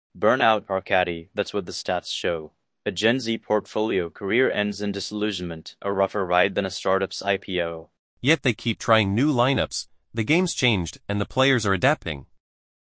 Burnout Arcadi, that's what the stats show. A Gen Z portfolio career ends in disillusionment, a rougher ride than a startup's IPO. Yet they keep trying new lineups, the game's changed and the players are adapting.